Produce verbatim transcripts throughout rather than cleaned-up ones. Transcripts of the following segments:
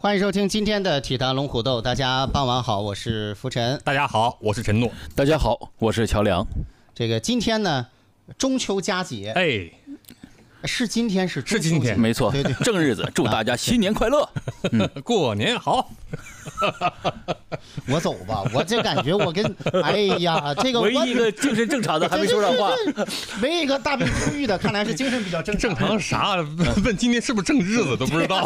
欢迎收听今天的体坛龙虎斗，大家傍晚好，我是浮尘。 大家好，我是陈诺。 大家好，我是乔梁。 这个今天呢，中秋佳节， 哎， 是今天是是今天， 没错， 对对， 正日子，祝大家新年快乐， 嗯，过年好。 我走吧，我这感觉我跟哎呀，这个唯一一个精神正常的还没说上话， 唯一一个大病初愈的，看来是精神比较正常。 正常啥？问今天是不是正日子都不知道。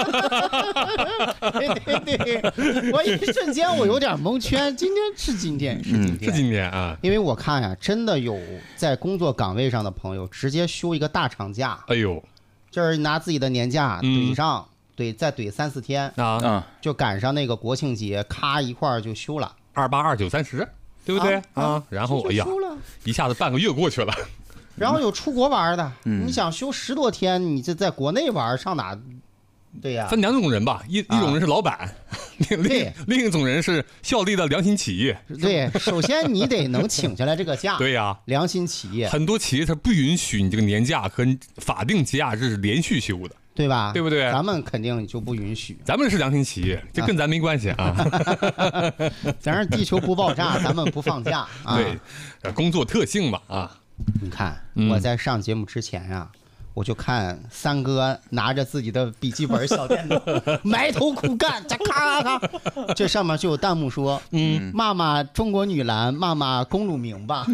对对对，我一瞬间我有点蒙圈，今天是今天是今天、 嗯、是今天啊， 因为我看呀、啊，真的有在工作岗位上的朋友直接休一个大长假， 哎呦， 就是拿自己的年假怼上。嗯对，再怼三四天啊， 就赶上那个国庆节，咔一块儿就休了， 二八二九三十，对不对啊？啊然后哎呀，一下子半个月过去了。 然后有出国玩的， 嗯、 你想休十多天，你这在国内玩上哪？对呀、啊， 分两种人吧，一一种人是老板，啊、另另一种人是效力的良心企业。 对，首先你得能请下来这个假。 对呀、啊， 良心企业很多企业它不允许你这个年假和法定假日是连续休的。 对吧？ 对不对？ 咱们肯定就不允许。 咱们是良心企业，这跟咱没关系啊。 咱是地球不爆炸，咱们不放假。啊、 对，工作特性嘛啊。 你看，我在上节目之前呀、啊，我就看三哥拿着自己的笔记本小电脑，埋头苦干，这咔咔咔，这上面就有弹幕说：“嗯，骂骂中国女篮，骂骂龚鲁明吧。”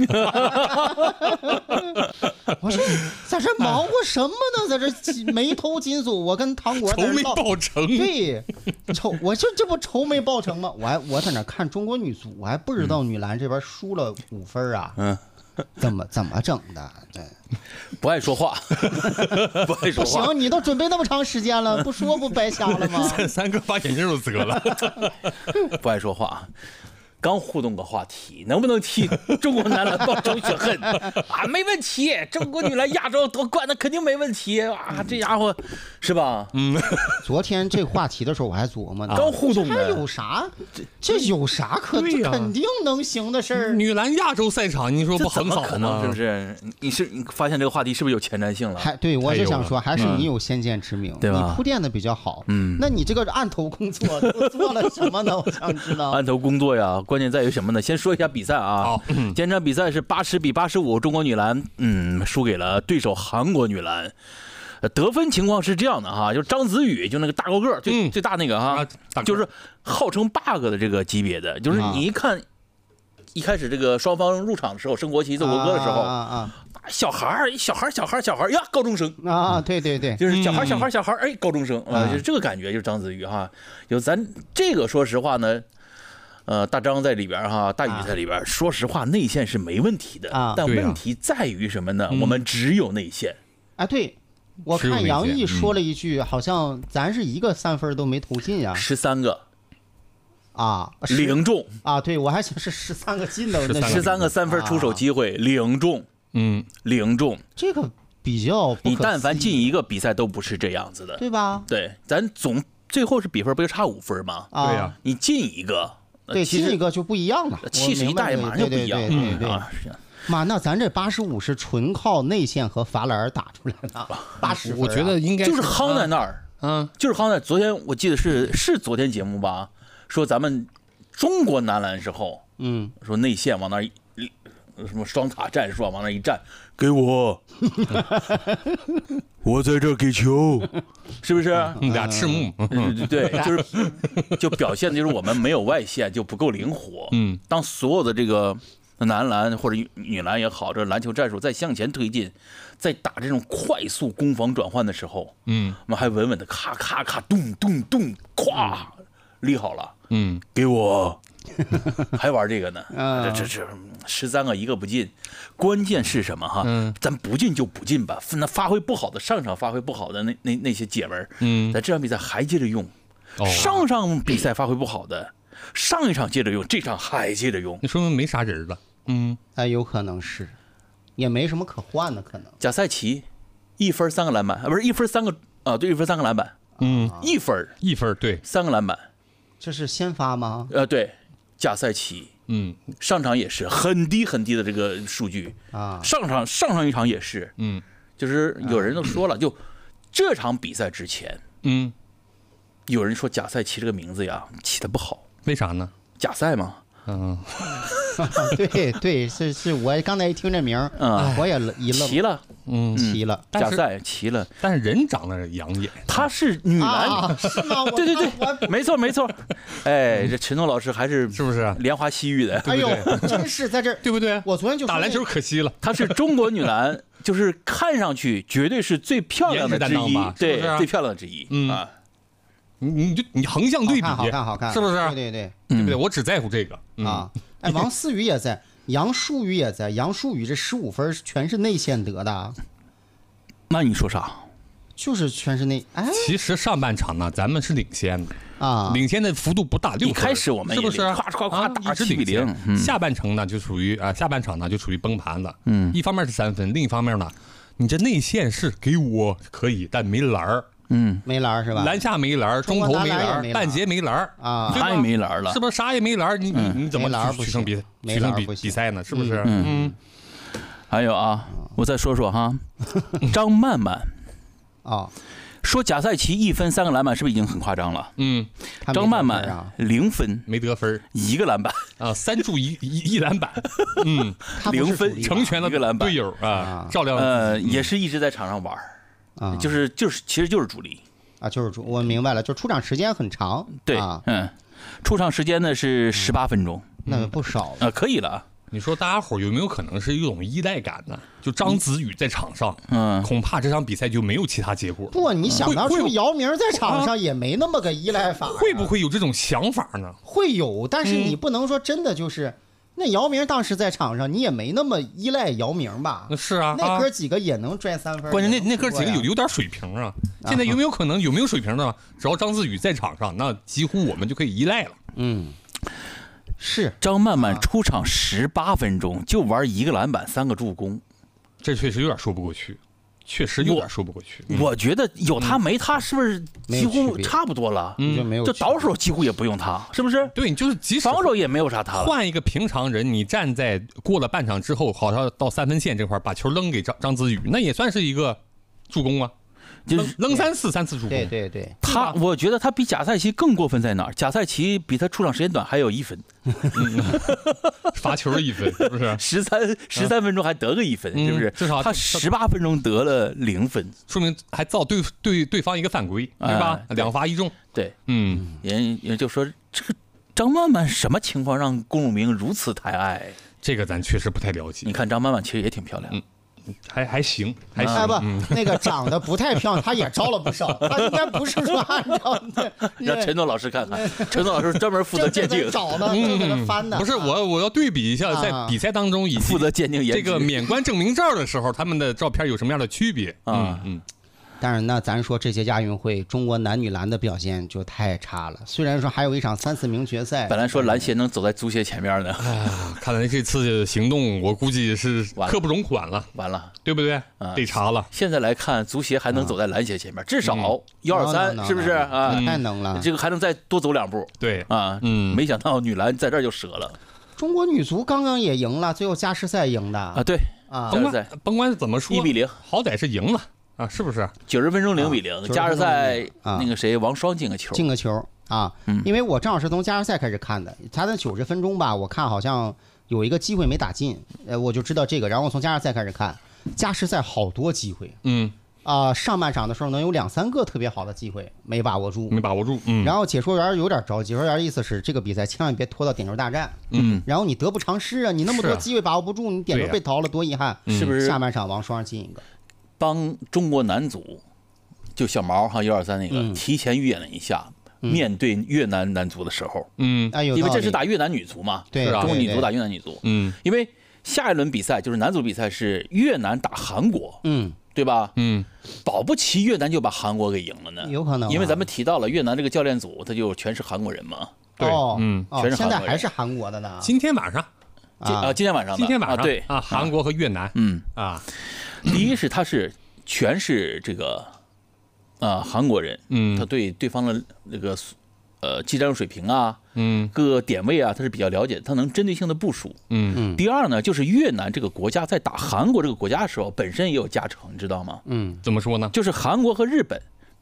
我说在这忙活什么呢？在这眉头紧锁，我跟唐国愁没报成。 对，愁，我说这不愁没报成吗？我还我在那看中国女足，我还不知道女篮这边输了五分啊。嗯。怎么怎么整的？对， 不爱说话，不爱说话。 不行，你都准备那么长时间了，不说不白瞎了吗？ 三三哥把眼镜都折了。 不爱说话。刚互动个话题，能不能替中国男篮报仇雪恨啊？没问题，中国女篮亚洲夺冠那肯定没问题啊！这家伙是吧？ 嗯。 昨天这个话题的时候，我还琢磨呢， 刚互动的， 这有啥？这有啥可？这肯定能行的事儿。 女篮亚洲赛场，你说不横扫吗？ 可能是不是？你是你发现这个话题是不是有前瞻性了？ 还对，我是想说，还是你有先见之明， 对吧？ 你铺垫的比较好。嗯，那你这个案头工作都做了什么呢？我想知道。 案头工作呀。关键在于什么呢？先说一下比赛啊。 好， 今天这场比赛是八十比八十五，中国女篮嗯输给了对手韩国女篮。得分情况是这样的哈，就是张子宇就那个大高个最、嗯、最大那个哈、啊，就是号称 bug 的这个级别的，就是你一看、啊、一开始这个双方入场的时候升国旗奏国歌的时候啊啊啊小孩儿小孩儿小孩儿小孩儿呀高中生啊，对对对， 就是小孩儿小孩儿小孩儿哎高中生啊，就是这个感觉，就是张子宇哈，有咱这个说实话呢。呃，大张在里边哈，大宇在里边，啊、说实话，内线是没问题的， 啊、 但问题在于什么呢？嗯、我们只有内线。 啊，对，我看杨毅说了一句，嗯、好像咱是一个三分都没投进呀， 十三个， 啊， 零中啊，对我还想是十三个进的， 十三个三分出手机会，零中， 嗯， 零中， 这个比较不可思议， 你但凡进一个比赛都不是这样子的， 对吧？ 对，咱总最后是比分不就差五分吗？ 对呀， 你进一个。 对，进一个就不一样了， 气势一大马上就不一样。 对对对对啊！妈，那咱这八十五是纯靠内线和罚篮打出来的，八十、啊， 我觉得应该就是夯在那儿， 嗯， 就是夯在。昨天我记得是是昨天节目吧，说咱们中国男篮时候， 嗯， 说内线往那一什么双塔战术啊，往那一站，给我，我在这给球，是不是？ 俩赤木， 对对，就是就表现的就是我们没有外线就不够灵活。嗯，当所有的这个男篮或者女篮也好，这篮球战术再向前推进，在打这种快速攻防转换的时候，嗯，我们还稳稳的咔咔咔咚咚咚，咵立好了，嗯，给我。还玩这个呢？这这这十三个一个不进，关键是什么哈？嗯，咱不进就不进吧。那发挥不好的，上场发挥不好的那那那些姐们儿，嗯，在这场比赛还接着用。哦、上场比赛发挥不好的，上一场接着用，这场还接着用。 那说明没啥人了。嗯， 哎，有可能是，也没什么可换的可能。 贾赛奇一分三个篮板，啊，不是一分三个啊，对，一分三个篮板。嗯，一分一分对， 三个篮板。 这是先发吗？ 呃，对。贾赛奇，嗯，上场也是很低很低的这个数据啊，上场上上一场也是，嗯，就是有人都说了，就这场比赛之前，嗯， 有人说贾赛奇这个名字呀起的不好， 为啥呢？ 贾赛嘛。 嗯， 对对，是是，我刚才一听这名儿， 嗯， 我也一愣， 齐了， 嗯， 齐了， 贾赛齐了， 但是人长得养眼， 她是女篮， 啊、是吗？ 对对对，没错没错，哎，这陈东老师还是是不是莲花西域的？ 哎呦，真是在这儿， 对不对？ 我昨天就打篮球可惜了， 她是中国女篮，就是看上去绝对是最漂亮的之一，对，最漂亮的之一，嗯啊。 你你就你横向对比， 好看好看， 是不是？ 对对对， 对不对？我只在乎这个啊。哎，王思雨也在，杨舒雨也在，杨舒雨这十五分全是内线得的。 那你说啥？ 就是全是内。哎， 其实上半场呢，咱们是领先的啊， 领先的幅度不大，六分。 一开始我们是不是夸夸夸打七比零？ 下半程呢就属于啊，下半场呢就属于崩盘了。嗯，一方面是三分，另一方面呢，你这内线是给我可以，但没篮儿。 嗯， 没篮是吧？ 篮下没篮，中头没篮，半截没篮啊， 啥也没篮了， 是不是？啥也没篮，你你你怎么取胜比取胜比比赛呢？是不是？嗯。 还有啊，我再说说哈，张曼曼啊， 说贾赛奇一分三个篮板，是不是已经很夸张了？ 嗯， 张曼曼零分没得分， 一个篮板啊，三助一一一篮板，嗯， 零分成全了一个篮板， 队友啊，照亮呃，也是一直在场上玩。啊，就是就是其实就是主力啊，就是主，我明白了，就出场时间很长， 对， 啊、 嗯，出场时间呢是十八分钟， 那不少啊，可以了。 你说大家伙有没有可能是一种依赖感呢？就章子宇在场上， 嗯， 恐怕这场比赛就没有其他结果。 不，你想当初姚明在场上也没那么个依赖法、啊， 会不会有这种想法呢？ 会有，但是你不能说真的就是。嗯那姚明当时在场上，你也没那么依赖姚明吧？ 那是啊， 那哥几个也能拽三分。 关键那那哥几个有有点水平啊。现在有没有可能有没有水平呢？只要章子宇在场上，那几乎我们就可以依赖了。 嗯，是张曼曼出场十八分钟就玩一个篮板三个助攻， 这确实有点说不过去。确实有点说不过去， 我觉得有他没他是不是几乎差不多了？ 嗯， 就倒手几乎也不用他，是不是？ 对，你就是即使防守也没有啥他了。 换一个平常人，你站在过了半场之后，好像到三分线这块把球扔给张章子宇，那也算是一个助攻啊。 就是扔三次，三次助攻。 对对对， 他我觉得他比贾赛奇更过分在哪儿？贾赛奇比他出场时间短还有一分， 罚球一分，是不是？ 十三十三分钟还得个一分，是不是？ 至少他十八分钟得了零分， 说明还造对对对方一个犯规，对吧？两罚一中。 对， 嗯， 人人就说这个张曼曼什么情况让龚汝明如此抬爱？ 这个咱确实不太了解。 你看张曼曼其实也挺漂亮。 嗯还还行，还行。 哎不，嗯、那个长得不太漂亮，他也招了不少。他应该不是说按照让陈东老师看看，陈东老师专门负责鉴定， 找的，正在那翻的。 不是我，我要对比一下，在比赛当中以负责鉴定这个免冠证明照的时候，他们的照片有什么样的区别啊？嗯。 但是那咱说这届亚运会中国男女篮的表现就太差了。虽然说还有一场三四名决赛， 本来说篮协能走在足协前面呢， 哎呀，看来这次行动我估计是刻不容缓了， 完了， 对不对？得查了。 现在来看，足协还能走在篮协前面，至少幺二三是不是啊？ 太能了， 这个还能再多走两步。 对啊，嗯，没想到女篮在这儿就折了。 中国女足刚刚也赢了，最后加时赛赢的啊，对啊， 甭管甭管怎么说， 一比零， 好歹是赢了。啊，是不是九十分钟零比零？加时赛那个谁王霜进个球， 进个球啊！因为我正好是从加时赛开始看的，他的九十分钟吧，我看好像有一个机会没打进，呃，我就知道这个。然后我从加时赛开始看，加时赛好多机会， 嗯啊，上半场的时候能有两三个特别好的机会没把握住， 没把握住。嗯。 然后解说员有点着急，解说员意思是这个比赛千万别拖到点球大战， 嗯。 然后你得不偿失啊，你那么多机会把握不住，你点球被逃了多遗憾， 是不是？ 下半场王霜进一个， 帮中国男足。就小毛哈幺二三那个、嗯、提前预演了一下，嗯、面对越南男足的时候， 嗯， 因为这是打越南女足嘛， 对， 中国女足打越南女足， 嗯， 因为下一轮比赛就是男足比赛是越南打韩国， 嗯， 对吧？ 嗯， 保不齐越南就把韩国给赢了呢， 有可能、啊， 因为咱们提到了越南这个教练组，他就全是韩国人嘛， 对， 哦、 嗯， 哦、 全是韩国人， 现在还是韩国的呢。 今天晚上啊，今天晚上， 今天晚上， 啊、对啊，韩国和越南， 嗯啊， 第一是他是全是这个。啊，韩国人， 嗯， 他对对方的那个呃技战术水平啊， 嗯， 各个点位啊，他是比较了解，他能针对性的部署， 嗯。 第二呢，就是越南这个国家在打韩国这个国家的时候，本身也有加成，你知道吗？ 嗯， 怎么说呢？ 就是韩国和日本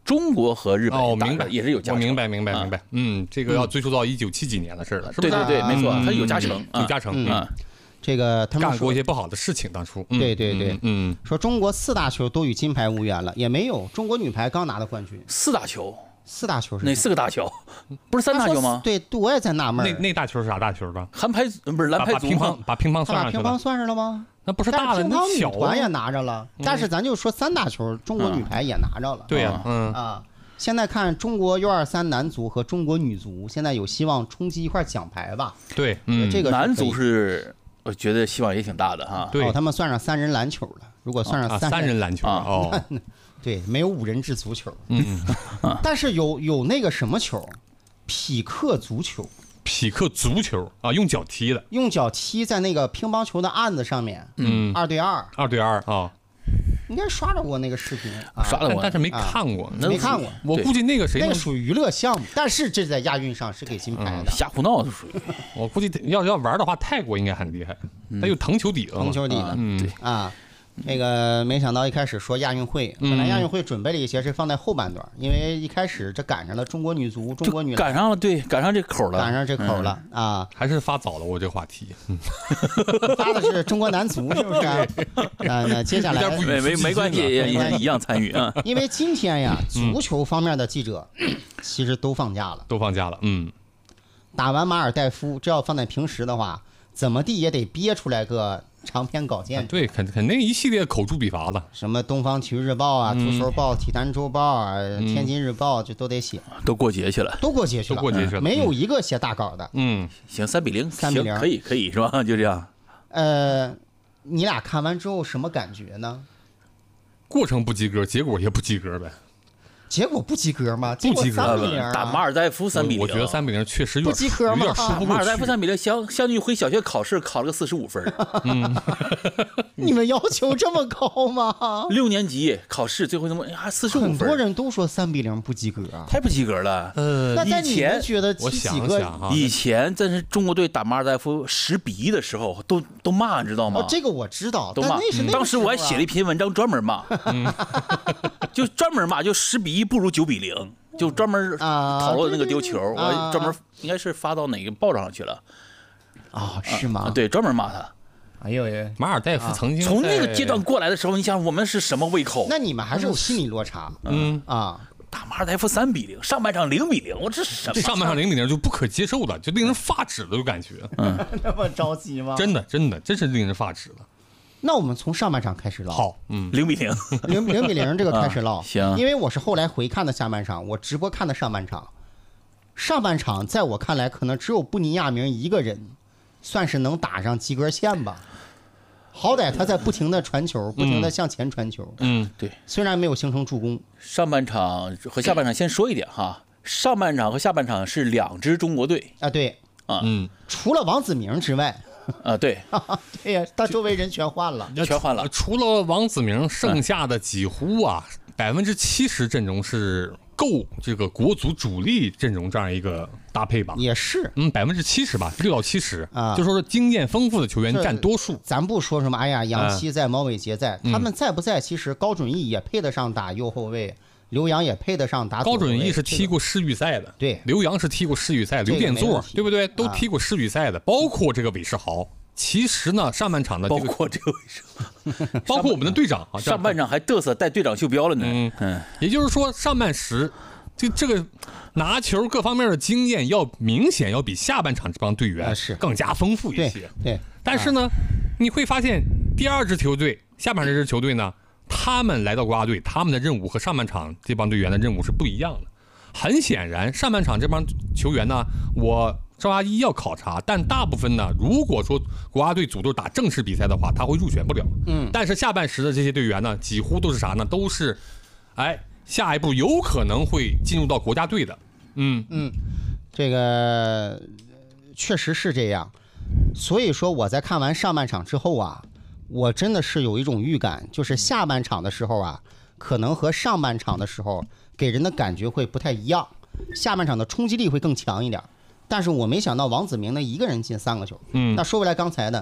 中国和日本哦，明白， 也是有加成。 我明白，明白，明白。嗯，这个要追溯到一九七几年的事了，是不是？ 对对对，没错，它有加成， 有加成啊。 这个他们干过一些不好的事情，当初。 对对对， 嗯， 说中国四大球都与金牌无缘了，也没有，中国女排刚拿的冠军。 四大球， 四大球是哪四个大球？不是三大球吗？ 对，我也在纳闷。 那那大球是啥大球吧？ 韩排不是蓝排足吗？把乒乓算上去了。把乒乓算上了吗？ 那不是大的， 乒乓女小团也拿着了。但是咱就说三大球，中国女排也拿着了。 对呀，嗯啊。现在看中国 U 二三男足和中国女足，现在有希望冲击一块奖牌吧？ 对， 嗯，这个男足是我觉得希望也挺大的哈。 对，他们算上三人篮球了。如果算上三人篮球哦， 对，没有五人制足球。嗯，但是有有那个什么球，匹克足球。 匹克足球啊，用脚踢的， 用脚踢在那个乒乓球的案子上面，嗯，二对二， 二对二啊。 应该刷着过那个视频， 刷到过， 但是没看过， 没看过。 我估计那个谁， 那个属于娱乐项目，但是这在亚运上是给金牌的。 瞎胡闹的属于。 我估计要要玩的话，泰国应该很厉害，它有藤球底子， 藤球底子， 嗯， 对啊。那个没想到一开始说亚运会，本来亚运会准备了一些是放在后半段，因为一开始这赶上了中国女足、中国女赶上了，对，赶上这口了， 赶上这口了啊！ 还是发早了，我这话题， 发的是中国男足，是不是？啊，那接下来没没没关系，也一样参与啊。 因为今天呀，足球方面的记者其实都放假了， 都放假了，嗯。 打完马尔代夫，这要放在平时的话，怎么地也得憋出来个长篇稿件。 对，肯肯定一系列口诛笔伐的， 什么东方体育日报啊、足球报、体坛周报啊、天津日报，这都得写。 都过节去了， 都过节去了， 都过节去了， 没有一个写大稿的。 嗯， 行，三比零， 三比零， 可以可以是吧？就这样。 呃，你俩看完之后什么感觉呢？ 过程不及格，结果也不及格呗。 结果不及格吗？ 不及格， 三比零打马尔代夫三比零， 我觉得三比零确实有点不及格吗？ 马尔代夫三比零相相当于回小学考试考了个四十五分。 嗯， 你们要求这么高吗？ 六年级考试最后怎么呀四十五分？ 很多人都说三比零不及格啊， 太不及格了。 呃， 那在你们觉得我想想哈， 以前在是中国队打马尔代夫十比一的时候，都都骂，知道吗？ 哦，这个我知道， 都骂。 那是当时我还写了一篇文章专门骂，就专门骂，就十比一不如九比零。就专门讨论那个丢球，我专门应该是发到哪个报上去了。 啊，是吗？ 对，专门骂他。 哎呦喂， 马尔代夫曾经从那个阶段过来的时候，你想我们是什么胃口？ 那你们还是有心理落差。嗯啊， 打马尔代夫三比零，上半场零比零，我这什么？ 上半场零比零就不可接受的，就令人发指的感觉。 嗯， 那么着急吗？ 真的，真的，真是令人发指的。 那我们从上半场开始唠。 好，嗯， 零比零， 零零比零这个开始唠。 啊、行， 因为我是后来回看的下半场，我直播看的上半场。上半场在我看来，可能只有布尼亚明一个人，算是能打上及格线吧。好歹他在不停的传球，不停的向前传球。 嗯， 对。 虽然没有形成助攻。 上半场和下半场先说一点哈，上半场和下半场是两支中国队啊，对啊， 嗯， 除了王子明之外。 啊，对， 对呀，他周围人全换了， 全换了。 除了王子明，剩下的几乎啊，百分之七十阵容是够这个国足主力阵容这样一个搭配吧？ 也是， 嗯，百分之七十吧，六到七十啊， 就说是经验丰富的球员占多数。 咱不说什么，哎呀，杨希在，毛伟杰在，他们在不在？其实高准翼也配得上打右后卫。刘洋也配得上打。 高准翼是踢过世预赛的， 对。 刘洋是踢过世预赛，刘殿座对不对？都踢过世预赛的，包括这个韦世豪。其实呢，上半场的包括这个韦世豪，包括我们的队长啊， 上半场还嘚瑟带队长袖标了呢。 嗯嗯，也就是说上半时，这这个拿球各方面的经验要明显要比下半场这帮队员是更加丰富一些。 对，对但是呢，你会发现第二支球队下半这支球队呢。他们来到国家队，他们的任务和上半场这帮队员的任务是不一样的。很显然，上半场这帮球员呢，我赵阿一要考察，但大部分呢，如果说国家队组队打正式比赛的话，他会入选不了。 嗯， 但是下半时的这些队员呢，几乎都是啥呢？都是，哎，下一步有可能会进入到国家队的。嗯嗯，这个确实是这样。所以说我在看完上半场之后啊。我真的是有一种预感，就是下半场的时候啊，可能和上半场的时候给人的感觉会不太一样，下半场的冲击力会更强一点。但是我没想到王子明呢一个人进三个球。 嗯， 那说回来刚才呢，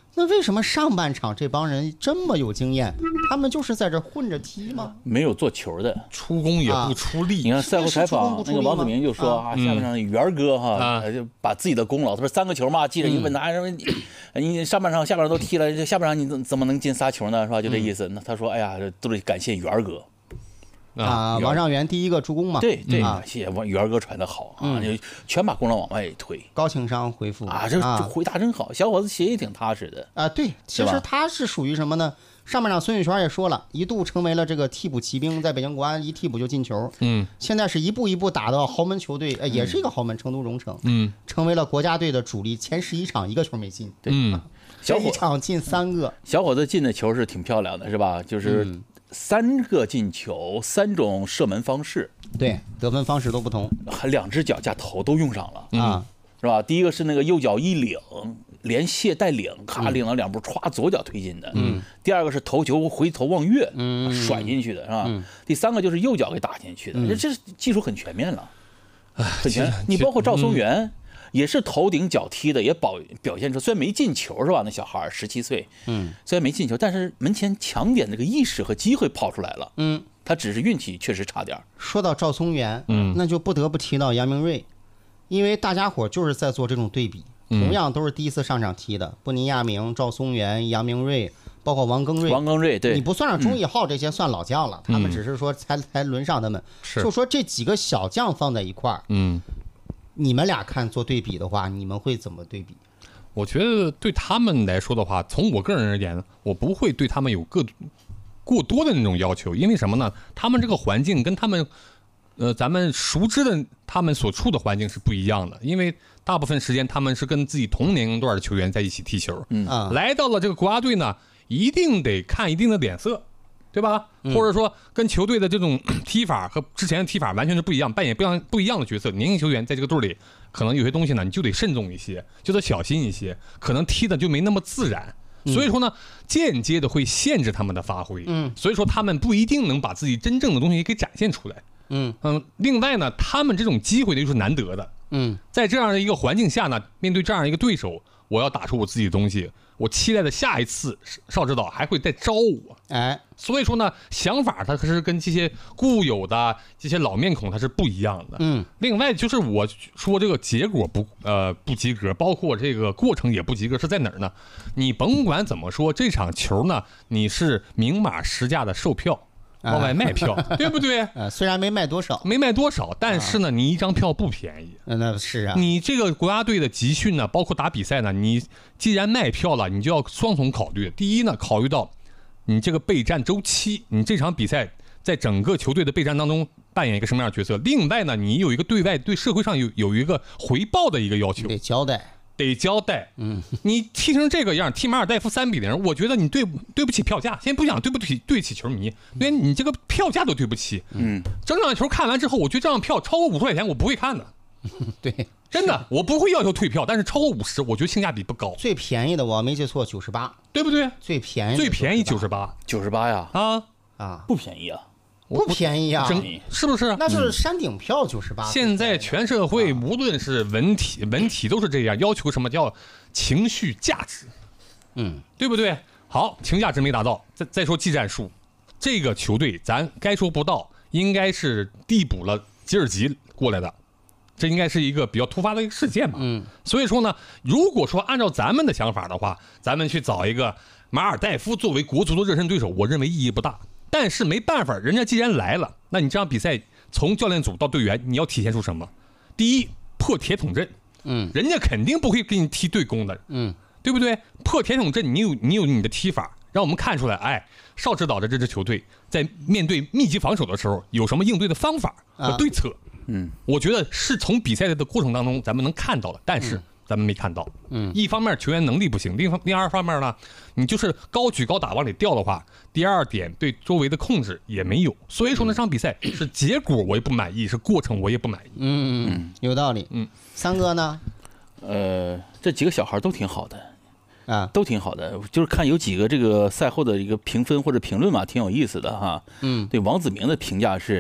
那为什么上半场这帮人这么有经验？他们就是在这混着踢吗？ 没有做球的， 出工也不出力。 你看赛后采访，那个王子明就说啊，下半场元哥哈就把自己的功劳，他不是三个球嘛？记者一问他，什么你上半场、下半场都踢了，下半场你怎怎么能进仨球呢？是吧？就这意思。那他说，哎呀，都得感谢元哥。 啊，王上元第一个助攻嘛， 对对，谢谢王元哥传的好啊，就全把功劳往外推。 高情商回复啊，这回答真好，小伙子写也挺踏实的啊。对，其实他是属于什么呢？上半场孙宇璇也说了，一度成为了这个替补骑兵，在北京国安一替补就进球。 嗯， 现在是一步一步打到豪门球队，呃，也是一个豪门，成都荣城。 嗯， 成为了国家队的主力，前十一场一个球没进。 对， 嗯， 这一场进三个。 小伙子进的球是挺漂亮的，是吧？就是三个进球，三种射门方式， 对，得分方式都不同， 两只脚加头都用上了啊， 是吧？第一个是那个右脚一领。连卸带领，咔领了两步，歘左脚推进的。嗯。第二个是头球回头望月，嗯，甩进去的是吧？嗯。第三个就是右脚给打进去的，这这技术很全面了，很全。你包括赵松元也是头顶脚踢的，也保表现出虽然没进球是吧？那小孩十七岁，嗯，虽然没进球，但是门前抢点这个意识和机会跑出来了。嗯。他只是运气确实差点。 说到赵松元，嗯，那就不得不提到杨明锐，因为大家伙就是在做这种对比。同样都是第一次上场踢的，布尼亚明、赵松元、杨明锐，包括王庚瑞。 王庚瑞，对， 你不算上钟义浩这些算老将了，嗯、他们只是说才才轮上他们。 是， 就说这几个小将放在一块儿， 嗯， 你们俩看做对比的话，你们会怎么对比？ 我觉得对他们来说的话，从我个人而言，我不会对他们有个过多的那种要求，因为什么呢？他们这个环境跟他们。呃，咱们熟知的他们所处的环境是不一样的，因为大部分时间他们是跟自己同年龄段的球员在一起踢球，嗯啊，来到了这个国家队呢，一定得看一定的脸色，对吧？嗯、或者说跟球队的这种踢法和之前的踢法完全是不一样，扮演不一样不一样的角色。年轻球员在这个队里，可能有些东西呢，你就得慎重一些，就得小心一些，可能踢的就没那么自然。所以说呢，间接的会限制他们的发挥，嗯，所以说他们不一定能把自己真正的东西给展现出来。嗯嗯，另外呢，他们这种机会呢又是难得的。嗯，在这样的一个环境下呢，面对这样一个对手，我要打出我自己的东西，我期待的下一次邵指导还会再招我。哎，所以说呢，想法它是跟这些固有的这些老面孔它是不一样的。嗯，另外就是我说这个结果不呃不及格，包括这个过程也不及格，是在哪儿呢？你甭管怎么说，这场球呢，你是明码实价的售票。往外卖票，对不对？ 呃，虽然没卖多少， 没卖多少，但是呢，你一张票不便宜。 那是啊。 你这个国家队的集训呢，包括打比赛呢，你既然卖票了，你就要双重考虑。第一呢，考虑到你这个备战周期，你这场比赛在整个球队的备战当中扮演一个什么样的角色？另外呢，你有一个对外对社会上有有一个回报的一个要求， 得交代。 得交代，嗯，你踢成这个样，踢马尔代夫三比零，我觉得你对对不起票价，先不讲对不起对得起球迷，连你这个票价都对不起，嗯，整场球看完之后，我觉得这场票超过五十块钱我不会看的， 对， 真的，我不会要求退票，但是超过五十，我觉得性价比不高。 最便宜的我没记错九十八， 对不对？ 最便宜最便宜九十八， 九十八呀， 啊啊， 不便宜啊。 不便宜啊， 是不是？ 那就是山顶票九十八。 现在全社会无论是文体文体都是这样，要求什么叫情绪价值，嗯，对不对？好，情价值没达到，再再说技战术，这个球队咱该说不到，应该是递补了吉尔吉过来的，这应该是一个比较突发的一个事件嘛。嗯，所以说呢，如果说按照咱们的想法的话，咱们去找一个马尔代夫作为国足的热身对手，我认为意义不大。但是没办法，人家既然来了，那你这场比赛从教练组到队员，你要体现出什么？第一，破铁桶阵，嗯，人家肯定不会给你踢对攻的，嗯，对不对？破铁桶阵，你有你有你的踢法，让我们看出来，哎，邵指导的这支球队在面对密集防守的时候有什么应对的方法和对策，嗯，我觉得是从比赛的过程当中咱们能看到的，但是。嗯咱们没看到，嗯，一方面球员能力不行，另一另二方面呢，你就是高举高打往里掉的话，第二点对周围的控制也没有，所以说那场比赛是结果我也不满意，是过程我也不满意。 嗯嗯，有道理。嗯，三哥呢？ 呃，这几个小孩都挺好的，啊，都挺好的，就是看有几个这个赛后的一个评分或者评论嘛，挺有意思的哈。嗯，对王子明的评价是。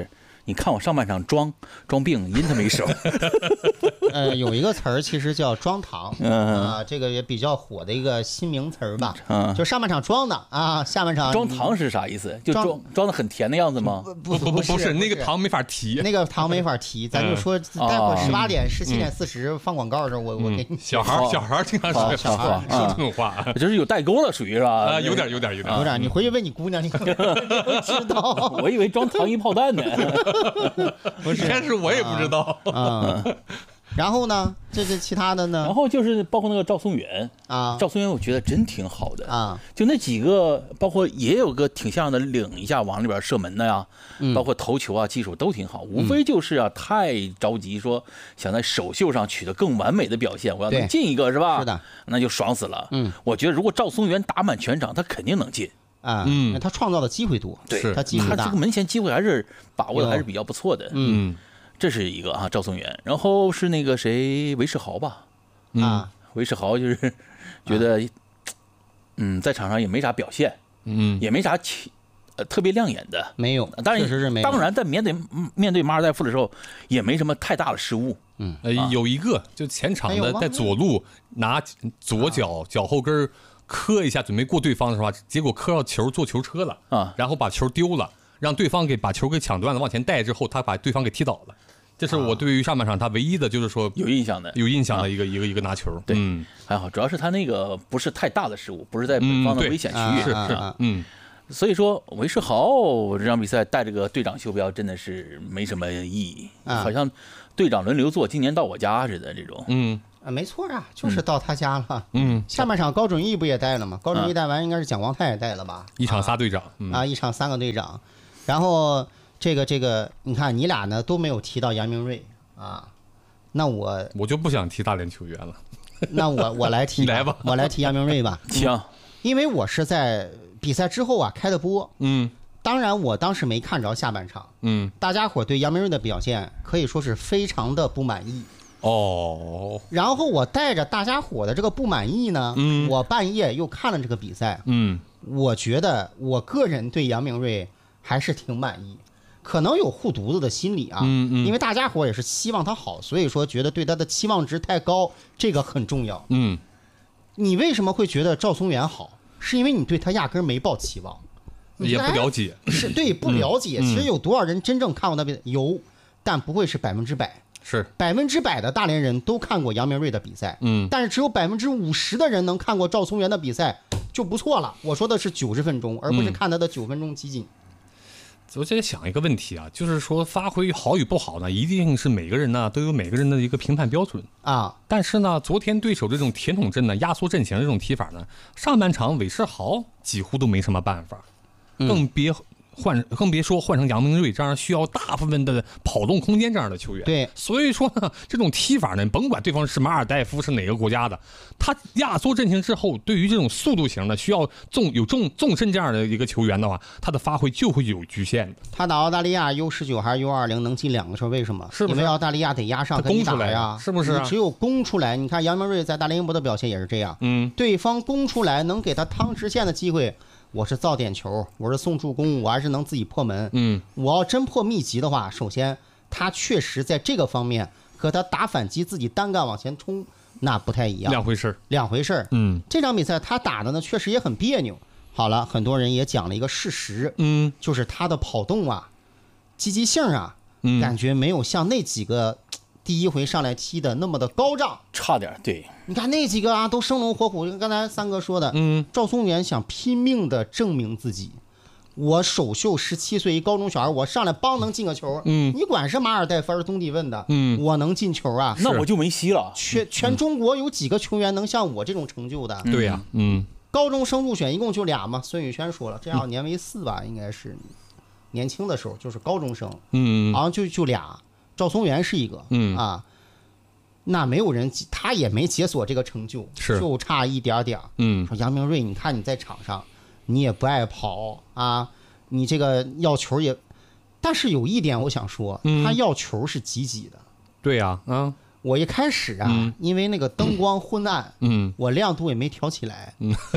你看我上半场装装病，阴他没手。 呃，有一个词儿其实叫装糖， 嗯啊，这个也比较火的一个新名词儿吧。 嗯， 就上半场装的啊，下半场装糖是啥意思？就装装的很甜的样子吗？ 不不不不不是，那个糖没法提， 那个糖没法提。咱就说，待会儿十八点、十七点四十放广告的时候，我我给你。 小孩小孩经常说小孩说这种话， 就是有代沟了，属于是吧？ 啊，有点有点有点有点。你回去问你姑娘，你可能知道。 我以为装糖衣炮弹呢。 不是，但是我也不知道啊。然后呢，这这其他的呢？ 然后就是包括那个赵松元啊， 赵松元我觉得真挺好的啊。 就那几个，包括也有个挺像的，领一下往里边射门的呀， 嗯、 包括头球啊，技术都挺好。无非就是啊，太着急说想在首秀上取得更完美的表现，我要能进一个是吧？ 是的， 那就爽死了。 嗯， 我觉得如果赵松元打满全场，他肯定能进。 啊，嗯，他创造的机会多， 对， 他机会大， 他这个门前机会还是把握的还是比较不错的， 嗯， 这是一个啊，赵松元，然后是那个谁韦世豪吧， 啊， 韦世豪就是觉得，嗯，在场上也没啥表现， 嗯， 也没啥起呃特别亮眼的， 没有， 当然确实是没有， 当然在面对面对马尔代夫的时候，也没什么太大的失误， 嗯， 呃，有一个就前场的在左路拿左脚脚后跟磕一下，准备过对方的时候，结果磕到球坐球车了啊，然后把球丢了，让对方给把球给抢断了，往前带之后，他把对方给踢倒了。这是我对于上半场他唯一的就是说有印象的、 有印象的一个、啊、一个一个拿球。 对， 嗯， 还好，主要是他那个不是太大的失误，不是在本方的危险区域， 嗯、是是，嗯。 所以说，韦世豪这场比赛带这个队长袖标真的是没什么意义， 啊、 好像队长轮流做，今年到我家似的这种。 嗯。 啊，没错啊，就是到他家了。 嗯， 下半场高准翼不也带了吗？高准翼带完，应该是蒋光太也带了吧？ 一场仨队长、 嗯、啊，一场三个队长。然后这个这个，你看你俩呢都没有提到杨明瑞啊，那我我就不想提大连球员了。 那我我来提， 来吧， 我来提杨明瑞吧。 行， 因为我是在比赛之后啊开的播。 嗯， 当然我当时没看着下半场。 嗯， 大家伙对杨明瑞的表现可以说是非常的不满意。 哦， 然后我带着大家伙的这个不满意呢， 嗯， 我半夜又看了这个比赛， 嗯， 我觉得我个人对杨明瑞还是挺满意，可能有护犊子的心理啊， 嗯嗯， 因为大家伙也是希望他好，所以说觉得对他的期望值太高，这个很重要。 嗯， 你为什么会觉得赵松元好？是因为你对他压根没抱期望， 也不了解， 是对不了解。 嗯、 其实有多少人真正看过他比赛？有，但不会是百分之百。 是百分之百的大连人都看过杨明瑞的比赛， 嗯， 但是只有百分之五十的人能看过赵松元的比赛就不错了。我说的是九十分钟，而不是看他的九分钟集锦。 我在想一个问题啊，就是说发挥好与不好呢，一定是每个人呢都有每个人的一个评判标准啊。 但是呢，昨天对手这种铁桶阵呢、压缩阵型这种踢法呢，上半场韦世豪几乎都没什么办法，更别。换更别说换成杨明瑞这样需要大部分的跑动空间这样的球员。 对， 所以说呢，这种踢法呢，甭管对方是马尔代夫是哪个国家的，他压缩阵型之后，对于这种速度型的需要纵有纵纵深这样的一个球员的话，他的发挥就会有局限的。 他打澳大利亚 U 十九 还是 U 二十 能进两个球，为什么？ 是不是？ 因为澳大利亚得压上攻出来呀， 是不是、啊？ 只有攻出来。你看杨明瑞在大连英博的表现也是这样， 嗯， 对方攻出来能给他趟直线的机会。我是造点球，我是送助攻，我还是能自己破门。 嗯， 我要真破密集的话，首先他确实在这个方面和他打反击自己单干往前冲那不太一样， 两回事两回事嗯， 这场比赛他打的呢确实也很别扭。好了，很多人也讲了一个事实， 嗯， 就是他的跑动啊、积极性啊， 嗯， 感觉没有像那几个第一回上来踢的那么的高涨， 差点。对， 你看那几个啊，都生龙活虎。刚才三哥说的， 嗯， 赵松元想拼命的证明自己。我首秀十七岁一高中小孩，我上来帮能进个球， 嗯， 你管是马尔代夫还是东帝汶的， 嗯， 我能进球啊， 那我就没戏了。 全全中国有几个球员能像我这种成就的？ 对呀，嗯， 高中生入选一共就俩嘛。孙宇轩说了，这样年为四吧，应该是年轻的时候就是高中生， 嗯， 好像就就俩。赵松元是一个， 嗯啊。那没有人，他也没解锁这个成就， 是就差一点点。 嗯， 说杨明瑞，你看你在场上，你也不爱跑啊，你这个要球也，但是有一点我想说， 嗯、 他要球是积极的。 对呀、啊，啊， 我一开始啊， 嗯、 因为那个灯光昏暗， 嗯， 我亮度也没调起来， 嗯，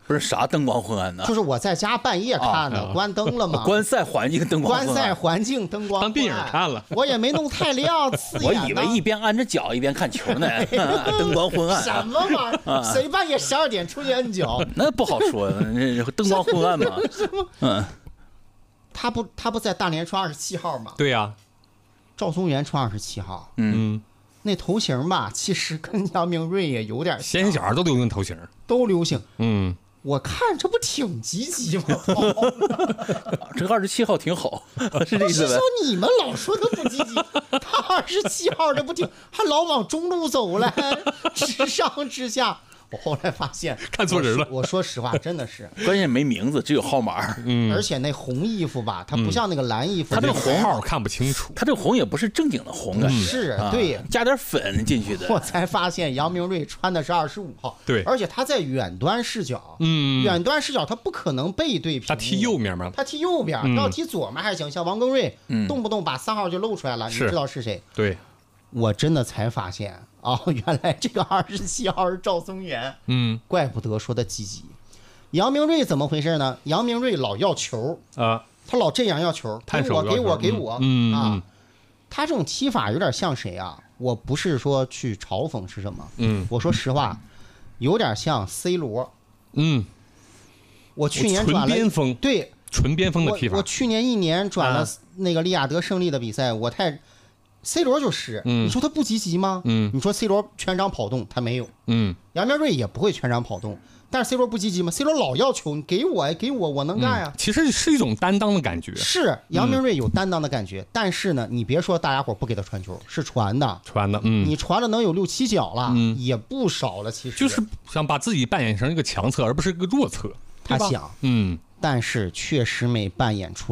不是啥灯光昏暗呢？ 就是我在家半夜看的，关灯了嘛。 观赛环境灯光昏暗。 观赛环境灯光当电影看了， 我也没弄太亮，刺眼。 我以为一边按着脚一边看球呢，灯光昏暗。 什么玩意儿？谁半夜十二点出去摁脚？ 那不好说，灯光昏暗嘛。嗯， 他不他不在大连穿二十七号吗？ 对呀， 赵松元穿二十七号。 嗯。 那头型吧，其实跟杨明瑞也有点像。 现在小孩都流行头型， 都流行。 嗯， 我看这不挺积极吗？ 这个二十七号挺好，是这意思呗？ 不是说你们老说他不积极，他二十七号这不挺还老往中路走了，直上直下。我后来发现看错人了。 我说实话，真的是， 关键没名字，只有号码。 嗯， 而且那红衣服吧，它不像那个蓝衣服， 它这个红号看不清楚。 它这个红也不是正经的红啊， 是对， 加点粉进去的。 我才发现杨明瑞穿的是二十五号， 对， 而且他在远端视角， 嗯， 远端视角他不可能背对屏幕， 他踢右面吗？ 他踢右边，他要踢左面还行，像王庚瑞，动不动把三号就露出来了，你知道是谁？ 对， 我真的才发现。哦，原来这个二十七号是赵松元， 嗯， 怪不得说的积极。杨明瑞怎么回事呢？杨明瑞老要球啊， 他老这样要球，给我给我给我， 嗯啊，他这种踢法有点像谁啊？我不是说去嘲讽是什么， 嗯， 我说实话，有点像 C 罗， 嗯， 我去年转了边锋， 对， 纯边锋的踢法。 我, 我去年一年转了那个利雅得胜利的比赛，我太。C 罗就是， 嗯、 你说他不积极吗？ 嗯， 你说 C 罗全场跑动，他没有。 嗯， 杨明瑞也不会全场跑动，但是 C 罗不积极吗 ？C 罗老要求你给我呀，给我，我能干呀、 嗯。其实是一种担当的感觉。 是杨明瑞有担当的感觉，嗯、但是呢，你别说大家伙不给他传球，是传的， 传的，嗯， 你传了能有六七脚了， 嗯、 也不少了。其实就是想把自己扮演成一个强侧，而不是一个弱侧。 他想， 嗯， 但是确实没扮演出。